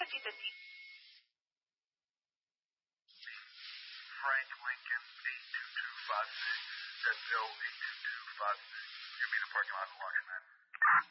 50-50. Frank Lincoln 82256. That's L82256. Give me the parking lot of the laundromat.